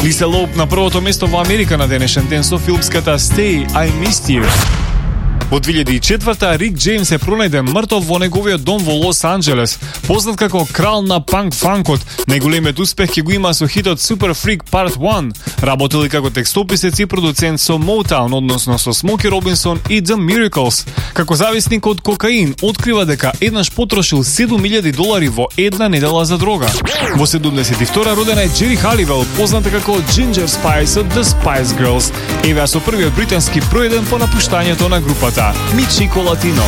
Lisa Loeb на првото место во Америка на денешен ден со филмската Stay, I Missed You. Во 2004-та Рик Джеймс е пронајден мртов во неговиот дом во Лос Анџелес. Познат како крал на панк фанкот, најголемиот успех ќе го има со хитот Super Freak Part 1. Работел и како текстописец и продуцент со Motown, односно со Смоки Робинсон и The Miracles. Како зависник од кокаин, открива дека еднаш потрошил $7,000 во една недела за дрога. Во 72-та родена е Джери Халивел, позната како Ginger Spice од The Spice Girls. Евеа со првиот британски проеден по напуштањето на групата Мичико Латино.